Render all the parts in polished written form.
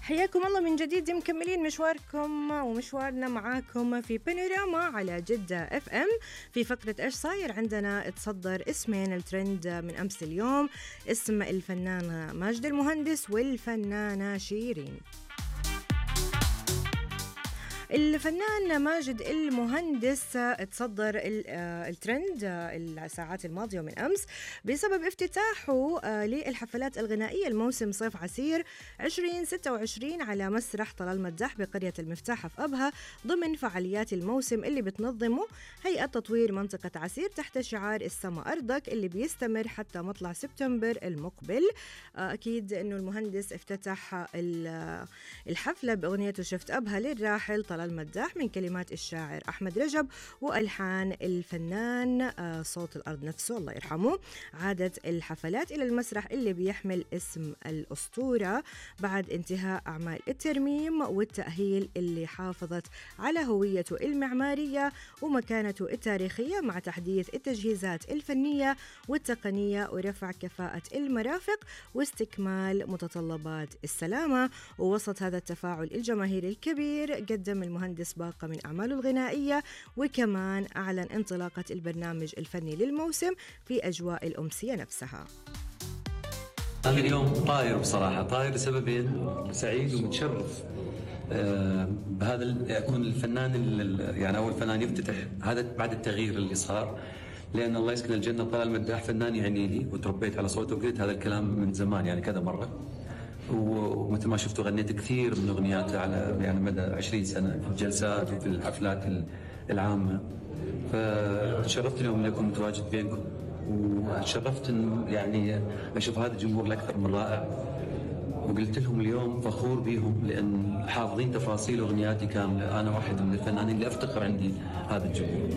حياكم الله من جديد، مكملين مشواركم ومشوارنا معاكم في بانوراما على جدة اف ام. في فقرة ايش صاير عندنا تصدر اسمين الترند من امس اليوم، اسم الفنان ماجد المهندس والفنانة شيرين. الفنان ماجد المهندس تصدر الترند الساعات الماضية ومن أمس بسبب افتتاحه للحفلات الغنائية الموسم صيف عسير 2026 على مسرح طلال مداح بقرية المفتاح في أبها ضمن فعاليات الموسم اللي بتنظمه هيئة تطوير منطقة عسير تحت شعار السما أرضك اللي بيستمر حتى مطلع سبتمبر المقبل. أكيد أنه المهندس افتتح الحفلة بأغنيته شفت أبها للراحل طلال المداح من كلمات الشاعر أحمد رجب وألحان الفنان صوت الأرض نفسه الله يرحمه. عادت الحفلات إلى المسرح اللي بيحمل اسم الأسطورة بعد انتهاء أعمال الترميم والتأهيل اللي حافظت على هويته المعمارية ومكانته التاريخية مع تحديث التجهيزات الفنية والتقنية ورفع كفاءة المرافق واستكمال متطلبات السلامة. ووسط هذا التفاعل الجماهيري الكبير قدم المهندس باقة من أعماله الغنائية وكمان أعلن انطلاقة البرنامج الفني للموسم في أجواء الأمسية نفسها. أنا اليوم طاير بصراحة، طاير لسببين، سعيد ومتشرف بهذا أكون الفنان يعني أول فنان يفتتح هذا بعد التغيير اللي صار، لأن الله يسكن الجنة طلال مداح فنان يعني لي وتربيت على صوته وقلت هذا الكلام من زمان يعني كذا مرة، ومثل ما شفتوا غنيت كثير من أغنياته على يعني مدى 20 سنة في الجلسات وفي الحفلات العامة. فتشرفت اليوم أن أكون متواجد بينكم، وتشرفت أن يعني أشوف هذا الجمهور الأكثر من رائع، وقلت لهم اليوم فخور بيهم لأن حافظين تفاصيل أغنياتي كاملة. أنا واحد من الفنانين اللي أفتخر عندي هذا الجمهور.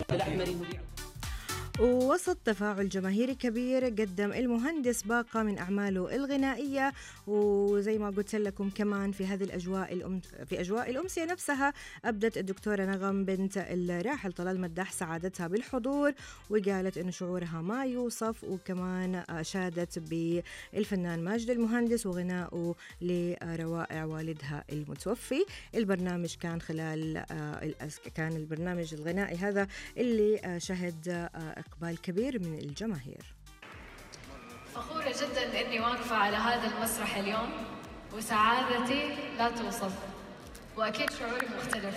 ووسط تفاعل جماهيري كبير قدم المهندس باقة من أعماله الغنائية، وزي ما قلت لكم كمان في هذه الأجواء في أجواء الأمسية نفسها أبدت الدكتورة نغم بنت الراحل طلال مداح سعادتها بالحضور وقالت إنه شعورها ما يوصف، وكمان أشادت بالفنان ماجد المهندس وغنائه لروائع والدها المتوفي. البرنامج كان البرنامج الغنائي هذا اللي شهد إقبال كبير من الجماهير. فخورة جدا إني واقفة على هذا المسرح اليوم، وسعادتي لا توصف، وأكيد شعوري مختلف.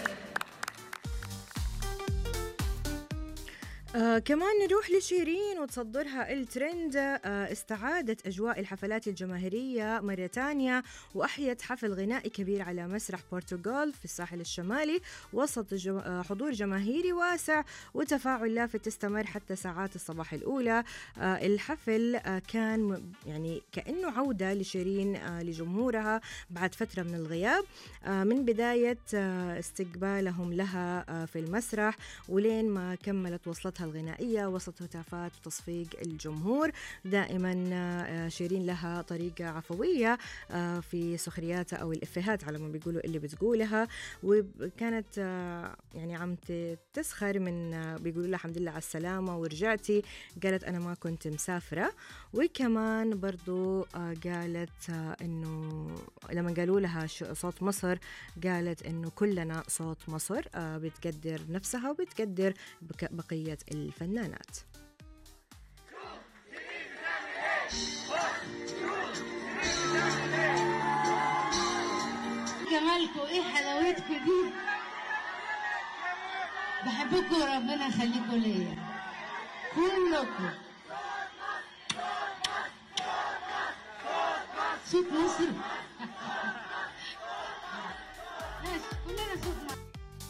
كمان نروح لشيرين وتصدرها الترند. استعادت أجواء الحفلات الجماهيرية مرة تانية وأحيت حفل غنائي كبير على مسرح بورتوغال في الساحل الشمالي وسط حضور جماهيري واسع وتفاعل لافت استمر حتى ساعات الصباح الأولى. الحفل كان يعني كأنه عودة لشيرين لجمهورها بعد فترة من الغياب، من بداية استقبالهم لها في المسرح ولين ما كملت وصلتها الغنائية وسط هتافات وتصفيق الجمهور. دائما شيرين لها طريقة عفوية في سخرياتها أو الإفيهات على ما بيقولوا اللي بتقولها، وكانت يعني عم تسخر من بيقولوا لها الحمد لله على السلامة ورجعتي، قالت أنا ما كنت مسافرة. وكمان برضو قالت إنه لما قالوا لها صوت مصر قالت إنه كلنا صوت مصر، بتقدر نفسها وبتقدر بقية الفنانات. جمالكم ايه حلاوتكم دي، بحبكم وربنا يخليكم ليا كلكم. صوت مصر ماشي كلنا صوت مصر.